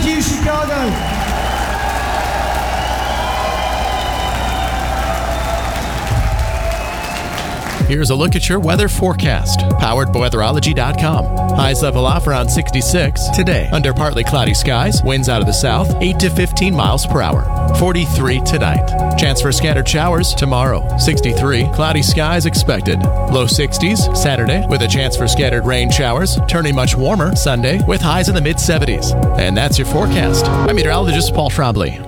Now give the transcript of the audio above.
you, Chicago. Here's a look at your weather forecast, powered by weatherology.com. Highs level off around 66 today. Under partly cloudy skies, winds out of the south, 8 to 15 miles per hour. 43 tonight. Chance for scattered showers tomorrow. 63, cloudy skies expected. Low 60s Saturday, with a chance for scattered rain showers. Turning much warmer Sunday, with highs in the mid-70s. And that's your forecast. I'm meteorologist Paul Trombley.